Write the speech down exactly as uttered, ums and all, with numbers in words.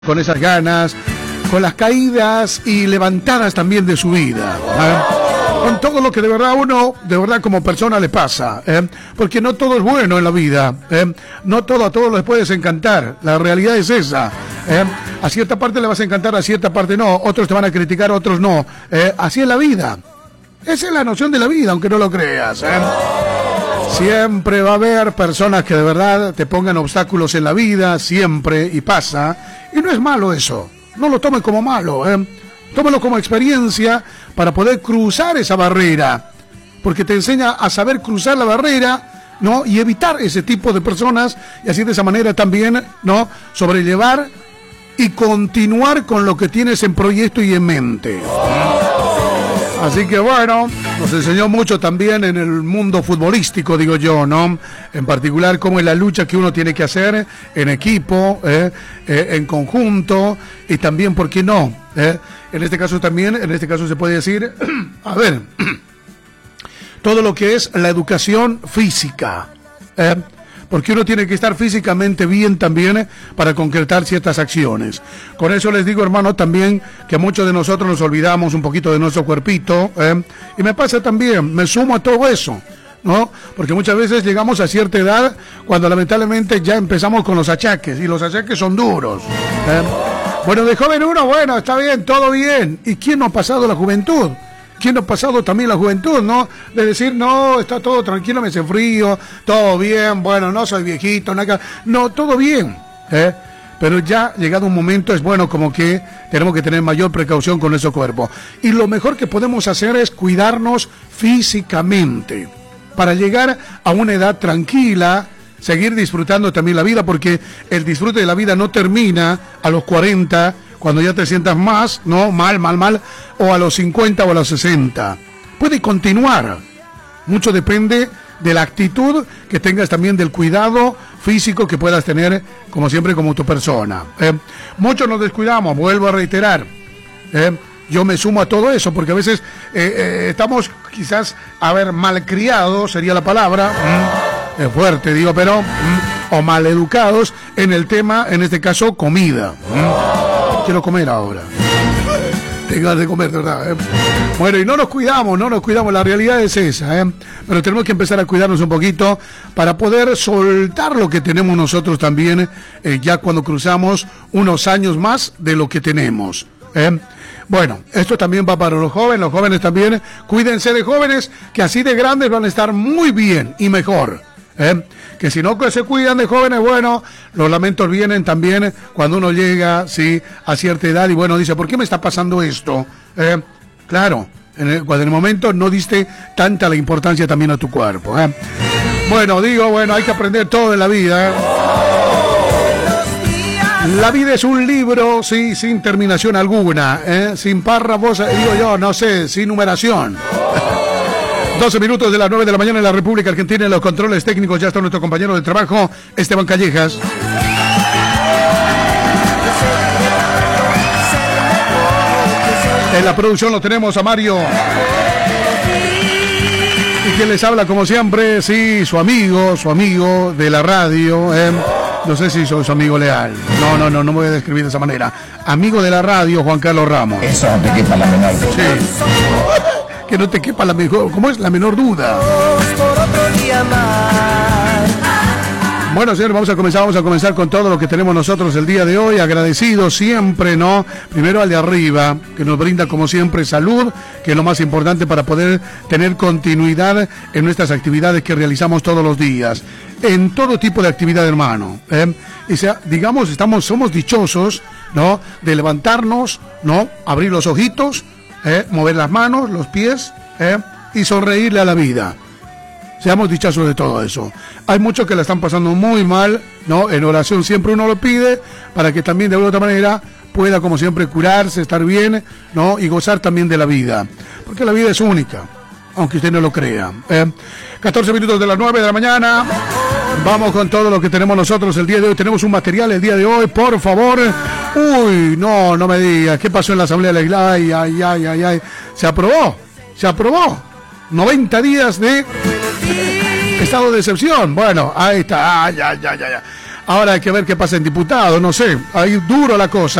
con esas ganas, con las caídas y levantadas también de su vida, ¿eh? Con todo lo que de verdad uno, de verdad como persona le pasa, ¿eh? Porque no todo es bueno en la vida, ¿eh? No todo a todos les puedes encantar, la realidad es esa, ¿eh? A cierta parte le vas a encantar, a cierta parte no, otros te van a criticar, otros no, ¿eh? Así es la vida, esa es la noción de la vida, aunque no lo creas, ¿eh? Siempre va a haber personas que de verdad te pongan obstáculos en la vida, siempre, y pasa, y no es malo eso, no lo tomen como malo, ¿eh? Tómalo como experiencia para poder cruzar esa barrera, porque te enseña a saber cruzar la barrera, ¿no? Y evitar ese tipo de personas, y así de esa manera también, ¿no? Sobrellevar y continuar con lo que tienes en proyecto y en mente. Así que bueno, nos enseñó mucho también en el mundo futbolístico, digo yo, ¿no? En particular cómo es la lucha que uno tiene que hacer en equipo, ¿eh? Eh, en conjunto, y también, ¿por qué no? ¿Eh? En este caso también, en este caso se puede decir, a ver, todo lo que es la educación física, ¿eh? Porque uno tiene que estar físicamente bien también para concretar ciertas acciones. Con eso les digo, hermano, también que muchos de nosotros nos olvidamos un poquito de nuestro cuerpito, ¿eh? Y me pasa también, me sumo a todo eso, ¿no? Porque muchas veces llegamos a cierta edad cuando lamentablemente ya empezamos con los achaques, y los achaques son duros, ¿eh? Bueno, de joven uno, bueno, está bien, todo bien. ¿Y quién no ha pasado la juventud? ¿Quién no ha pasado también la juventud, no? De decir, no, está todo tranquilo, me hace frío, todo bien, bueno, no soy viejito, nada. No, todo bien, ¿eh? Pero ya llegado un momento es bueno como que tenemos que tener mayor precaución con nuestro cuerpo. Y lo mejor que podemos hacer es cuidarnos físicamente para llegar a una edad tranquila, seguir disfrutando también la vida, porque el disfrute de la vida no termina a los cuarenta, cuando ya te sientas más, no, mal, mal, mal, o a los cincuenta o a los sesenta. Puede continuar. Mucho depende de la actitud que tengas, también del cuidado físico que puedas tener, como siempre, como tu persona. ¿eh? Muchos nos descuidamos, vuelvo a reiterar. ¿eh? Yo me sumo a todo eso, porque a veces eh, eh, estamos quizás, a ver, malcriados, sería la palabra, ¿eh? es fuerte, digo, pero, ¿eh? o maleducados en el tema, en este caso, comida. ¿eh? Quiero comer ahora. Tengo de comer, ¿verdad? ¿eh? Bueno, y no nos cuidamos, no nos cuidamos, la realidad es esa, ¿eh? Pero tenemos que empezar a cuidarnos un poquito para poder soltar lo que tenemos nosotros también, eh, ya cuando cruzamos unos años más de lo que tenemos, ¿eh? Bueno, esto también va para los jóvenes, los jóvenes también, cuídense de jóvenes, que así de grandes van a estar muy bien y mejor. ¿Eh? Que si no que se cuidan de jóvenes, bueno, los lamentos vienen también cuando uno llega, sí, a cierta edad y bueno, dice, ¿por qué me está pasando esto? ¿Eh? Claro, en el, cuando en el momento no diste tanta la importancia también a tu cuerpo, ¿eh? Bueno, digo, bueno, hay que aprender todo de la vida, ¿eh? La vida es un libro, sí, sin terminación alguna, ¿eh? Sin párrafos, digo yo, no sé, sin numeración. doce minutos de las nueve de la mañana en la República Argentina. En los controles técnicos ya está nuestro compañero de trabajo, Esteban Callejas. En la producción lo tenemos a Mario. Y quien les habla, como siempre, sí, su amigo, su amigo de la radio. Eh. No sé si soy su amigo leal. No, no, no, no me voy a describir de esa manera. Amigo de la radio, Juan Carlos Ramos. Eso no te quepa la menor duda. Sí. Que no te quepa la mejor, ¿cómo es? La menor duda. Bueno, señores, vamos a comenzar, vamos a comenzar con todo lo que tenemos nosotros el día de hoy, agradecidos siempre, ¿no? Primero al de arriba, que nos brinda como siempre salud, que es lo más importante para poder tener continuidad en nuestras actividades que realizamos todos los días, en todo tipo de actividad, hermano, ¿eh? Y sea, digamos, estamos, somos dichosos, ¿no? De levantarnos, ¿no? Abrir los ojitos, ¿Eh? mover las manos, los pies, ¿eh? y sonreírle a la vida. Seamos dichosos de todo eso. Hay muchos que la están pasando muy mal, ¿no? En oración siempre uno lo pide para que también de alguna otra manera pueda, como siempre, curarse, estar bien, ¿no? Y gozar también de la vida. Porque la vida es única, aunque usted no lo crea. ¿eh? catorce minutos de las nueve de la mañana. Vamos con todo lo que tenemos nosotros el día de hoy. Tenemos un material el día de hoy, por favor. Uy, no, no me digas. ¿Qué pasó en la Asamblea Legislativa? Ay, ay, ay, ay, ay. Se aprobó, se aprobó. noventa días de estado de excepción. Bueno, ahí está. Ay, ay, ay, ay. Ahora hay que ver qué pasa en diputados, no sé, ahí duro la cosa.